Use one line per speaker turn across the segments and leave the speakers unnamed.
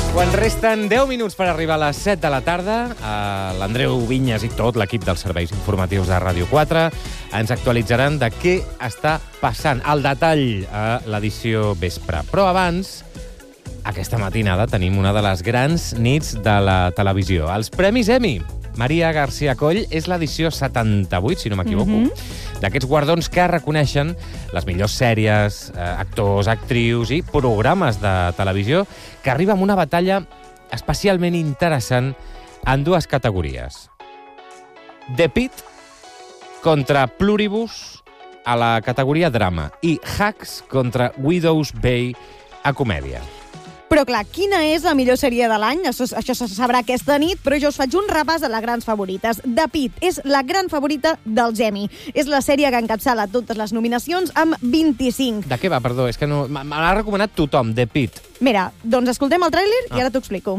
Quan resten 10 minuts per arribar a les 7 de la tarda, l'Andreu Vinyes i tot l'equip dels serveis informatius de Ràdio 4 ens actualitzaran de què està passant al detall a l'edició vespre. Però abans, aquesta matinada tenim una de les grans nits de la televisió. Els Premis Emmy. Maria García Coll és l'edició 78, si no m'equivoco, d'aquests guardons que reconeixen les millors sèries, actors, actrius i programes de televisió que arriba amb una batalla especialment interessant en dues categories. The Pitt contra Pluribus a la categoria drama i Hacks contra Widow's Bay a comèdia.
Però clar, quina és la millor sèrie de l'any? Això se sabrà aquesta nit, però jo us faig un repàs de les grans favorites. The Pitt és la gran favorita dels Emmy. És la sèrie que encapçala totes les nominacions amb 25.
De què va, perdó? És que no... Me l'ha recomanat tothom, The Pitt.
Mira, doncs escoltem el tràiler i ara t'ho explico.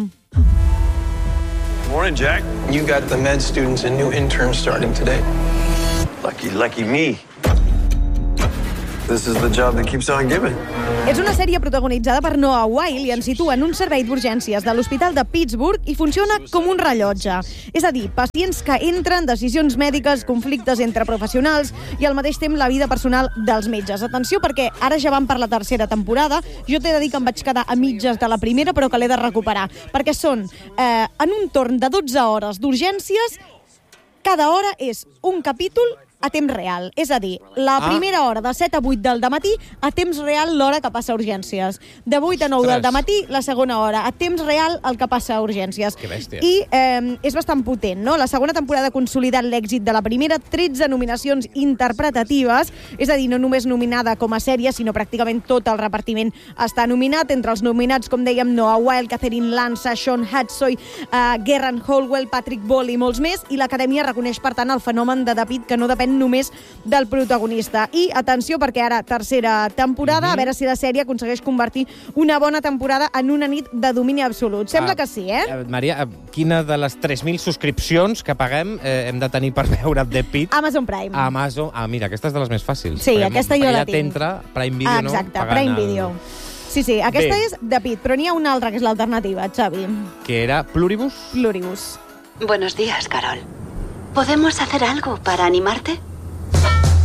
Morning, Jack. You got the med students and new interns starting today. Lucky me. This is the job that keeps on giving.
És una sèrie protagonitzada per Noah Wyle i ens situa en un servei d'urgències de l'Hospital de Pittsburgh i funciona com un rellotge. És a dir, pacients que entren, decisions mèdiques, conflictes entre professionals i al mateix temps la vida personal dels metges. Atenció, perquè ara ja vam per la tercera temporada. Jo t'he de dir que em vaig quedar a mitges de la primera, però que l'he de recuperar. Perquè són, en un torn de 12 hores d'urgències, cada hora és un capítol a temps real. És a dir, la primera hora de 7 a 8 del dematí, a temps real l'hora que passa a urgències. De 8 a 9 del dematí, la segona hora. A temps real el que passa a urgències.
Que bèstia.
I és bastant potent, no? La segona temporada ha consolidat l'èxit de la primera, 13 nominacions interpretatives, és a dir, no només nominada com a sèrie, sinó pràcticament tot el repartiment està nominat. Entre els nominats, com dèiem, Noah Wyle, Catherine Lanza, Sean Hatsoy, Gerran Holwell, Patrick Ball i molts més, i l'Acadèmia reconeix, per tant, el fenomen de The Pitt, que no depèn només del protagonista. I atenció, perquè ara, tercera temporada, a veure si la sèrie aconsegueix convertir una bona temporada en una nit de domini absolut. Sembla que sí,
Maria, quina de les 3.000 subscripcions que paguem hem de tenir per veure The Pitt?
Amazon Prime.
Amazon. Mira, aquesta és de les més fàcils.
Sí, aquesta jo la tinc.
Ja t'entra Prime Video, no?
Exacte, Prime Video. Sí, aquesta és The Pitt, però n'hi ha una altra que és l'alternativa, Xavi.
Que era Pluribus?
Pluribus.
Buenos días, Carol. ¿Podemos hacer algo para animarte?